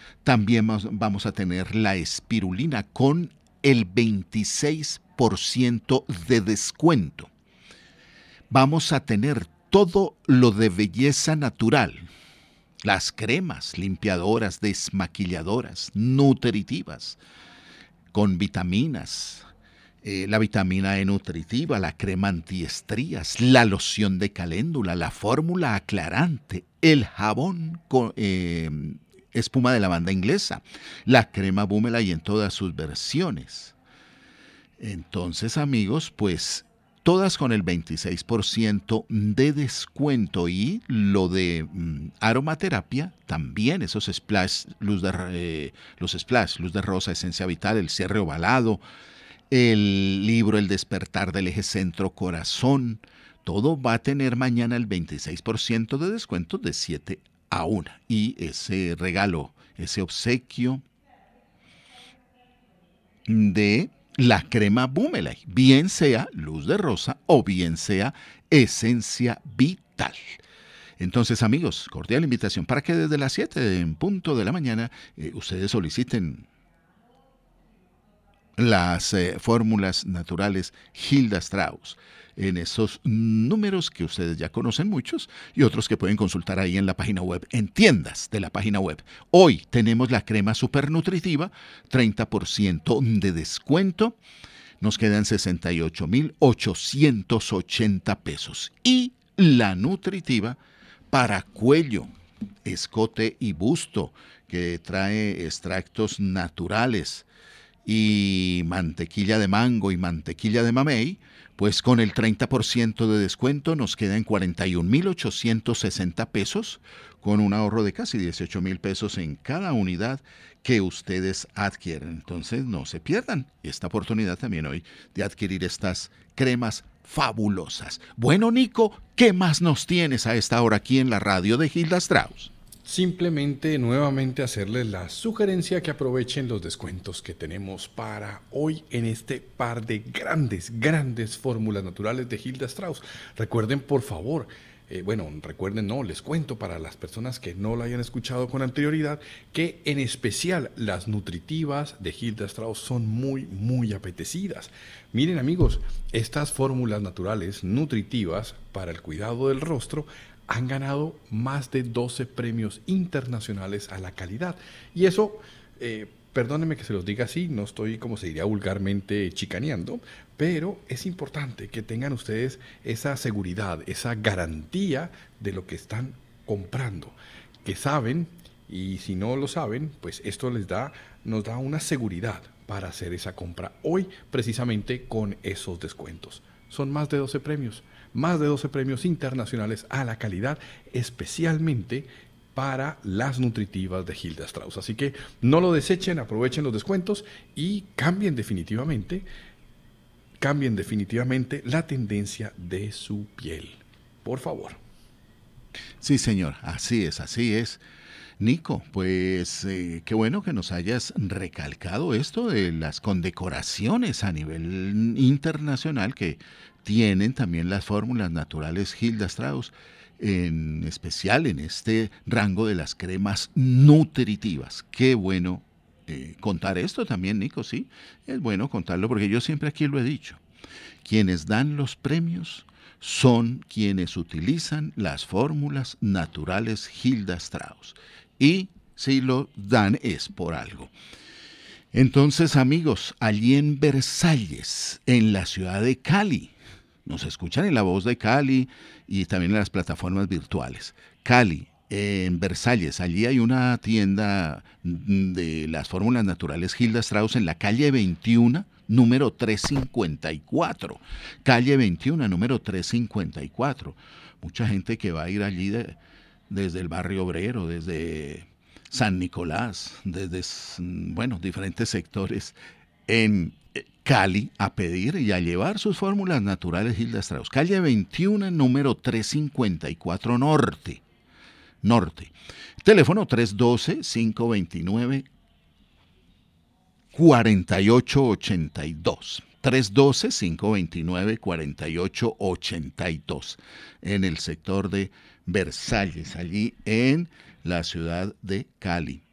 También vamos a tener la espirulina con el 26% de descuento. Vamos a tener todo lo de belleza natural. Las cremas limpiadoras, desmaquilladoras, nutritivas, con vitaminas, la vitamina E nutritiva, la crema antiestrías, la loción de caléndula, la fórmula aclarante, el jabón con espuma de lavanda inglesa, la crema Búmela y en todas sus versiones. Entonces, amigos, pues todas con el 26% de descuento y lo de aromaterapia también, esos splash, los splash, luz de rosa, esencia vital, el cierre ovalado, el libro El despertar del eje centro corazón, todo va a tener mañana el 26% de descuento de 7 a 1. Y ese regalo, ese obsequio de la crema Boomerang, bien sea luz de rosa o bien sea esencia vital. Entonces, amigos, cordial invitación para que desde las 7 en punto de la mañana ustedes soliciten las fórmulas naturales Hilda Strauss en esos números que ustedes ya conocen muchos y otros que pueden consultar ahí en la página web, en tiendas de la página web. Hoy tenemos la crema super nutritiva, 30% de descuento. Nos quedan 68,880 pesos. Y la nutritiva para cuello, escote y busto, que trae extractos naturales y mantequilla de mango y mantequilla de mamey, pues con el 30% de descuento nos queda en 41,860 pesos, con un ahorro de casi 18,000 pesos en cada unidad que ustedes adquieren. Entonces no se pierdan esta oportunidad también hoy de adquirir estas cremas fabulosas. Bueno, Nico, ¿qué más nos tienes a esta hora aquí en la radio de Hilda Strauss? Simplemente nuevamente hacerles la sugerencia que aprovechen los descuentos que tenemos para hoy en este par de grandes fórmulas naturales de Hilda Strauss. Recuerden, por favor, recuerden, no, les cuento para las personas que no la hayan escuchado con anterioridad, que en especial las nutritivas de Hilda Strauss son muy apetecidas. Miren, amigos, estas fórmulas naturales nutritivas para el cuidado del rostro han ganado más de 12 premios internacionales a la calidad. Y eso, perdónenme que se los diga así, no estoy, como se diría vulgarmente, chicaneando, pero es importante que tengan ustedes esa seguridad, esa garantía de lo que están comprando, que saben, y si no lo saben, pues esto nos da una seguridad para hacer esa compra hoy, precisamente con esos descuentos. Son más de 12 premios. Más de 12 premios internacionales a la calidad, especialmente para las nutritivas de Hilda Strauss. Así que no lo desechen, aprovechen los descuentos y cambien definitivamente la tendencia de su piel. Por favor. Sí, señor, así es, así es. Nico, pues qué bueno que nos hayas recalcado esto de las condecoraciones a nivel internacional que tienen también las fórmulas naturales Hilda Strauss, en especial en este rango de las cremas nutritivas. Qué bueno contar esto también, Nico, sí, es bueno contarlo porque yo siempre aquí lo he dicho. Quienes dan los premios son quienes utilizan las fórmulas naturales Hilda Strauss. Y si lo dan es por algo. Entonces, amigos, allí en Versalles, en la ciudad de Cali, nos escuchan en La Voz de Cali y también en las plataformas virtuales. Cali, en Versalles, allí hay una tienda de las fórmulas naturales Hilda Strauss en la calle 21, número 354. Calle 21, número 354. Mucha gente que va a ir allí desde el barrio obrero, desde San Nicolás, desde, bueno, diferentes sectores en Cali a pedir y a llevar sus fórmulas naturales Hilda Strauss. Calle 21, número 354 Norte. Teléfono 312-529-4882. 312-529-4882 en el sector de Versalles, allí en la ciudad de Cali.